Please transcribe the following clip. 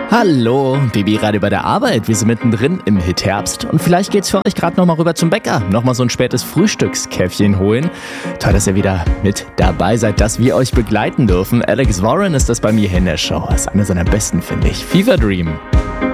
Hallo, Babyradio bei der Arbeit. Wir sind mittendrin im Hitherbst und vielleicht geht's für euch gerade nochmal rüber zum Bäcker. Nochmal so ein spätes Frühstückskäffchen holen. Toll, dass ihr wieder mit dabei seid, dass wir euch begleiten dürfen. Alex Warren ist das bei mir hier in der Show. Das ist einer seiner besten, finde ich. Fever Dream.